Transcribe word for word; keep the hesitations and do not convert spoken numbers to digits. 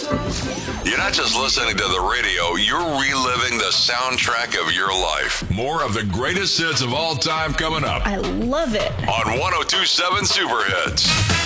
You're not just listening to the radio, you're reliving the soundtrack of your life. More of the greatest hits of all time coming up I love it. on one oh two point seven Super Hits.